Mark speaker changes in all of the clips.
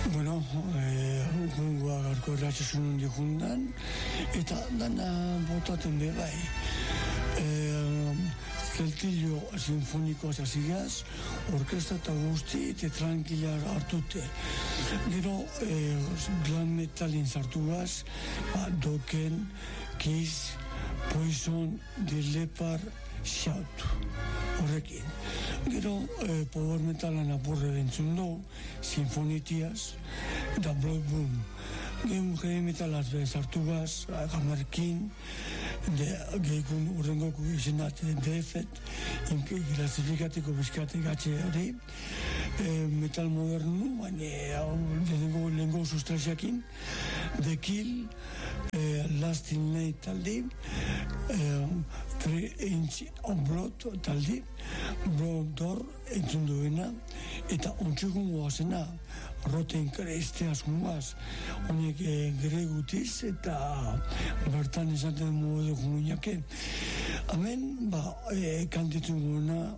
Speaker 1: Bueno, gungoa garko eratxasun dikundan, eta dana botaten be bai. Zeltillo sinfoniko zazigaz, orkestra eta guzti, eta tranquila hartute. Gero, glam metalin sartugaz, Dokken, Kiss, Poison, The Leppard, Shout. Horrekin. Gero, power metalan apurre bentzun dugu, sinfonitiaz, eta Blood Boom. Gero, heavy metalaz bezartugaz, Hammerkin, gehikun urrengoku izenat Defet, klasifikatiko bizkatek atxe hori, metal modernu, baina lehenko sustraziakin, The Kill, Last in Night taldi, 3 Inch of Blood taldi, Blood Door entzun duena, eta ontsikun goazena, Rotten Christ askungoaz, honek gregutiz eta bertan esaten modu guminake. Hemen, kantitzen guena,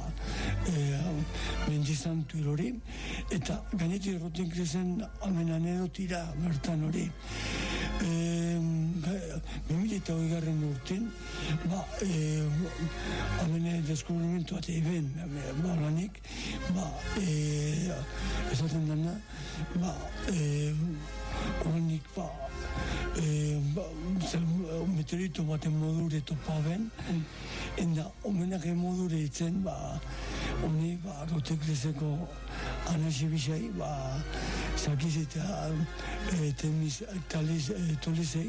Speaker 1: mendizantu hori, eta gainetik Rotten Christen hemen anedotira bertan hori. 2008 urten, hemen deskubrimentu bat eben, lanik, esaten dena, honik, meteorito baten modure topa ben, enda homenak modure itzen, honi, Rotekreseko anasibizai, zakiz eta temiz tolizei,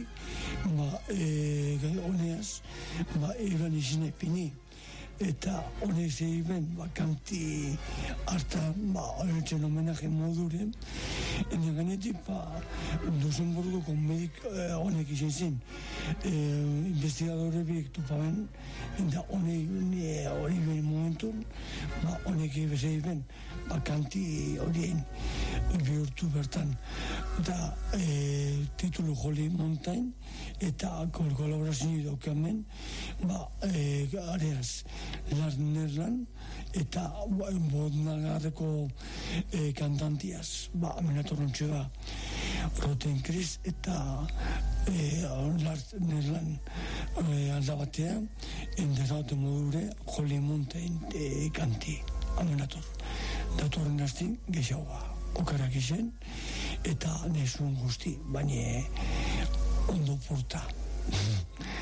Speaker 1: honeaz, eban izine pini. Eta honek zeiben, kanti harta, horretzen homenaje modure, ene ganetik, Dusenburgoko medik honek izan zen, investigadore biek tupaben, eta hori ben momentun, honek zeiben, kanti horien bihurtu bertan. Eta titulu Holy Mountain, eta kolaborazio daukamen, areaz, Lars Nerland, eta bodnagarreko kantantiaz, amenatorrontxe da, Rotten Christ eta Lars Nerland aldabatean, endezaute modure Holy Mountain kanti, amenator. Datorren hastin gexaua, okarak izen, eta nezun guzti, baina ondo porta.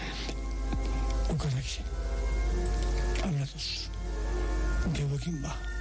Speaker 1: Okarak izen. Hablados. Geuekin